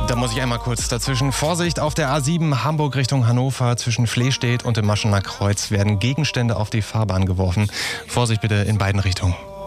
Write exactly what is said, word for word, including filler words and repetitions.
Da muss ich einmal kurz dazwischen. Vorsicht auf der A sieben Hamburg Richtung Hannover. Zwischen Flehstedt und dem Maschener Kreuz werden Gegenstände auf die Fahrbahn geworfen. Vorsicht bitte in beiden Richtungen.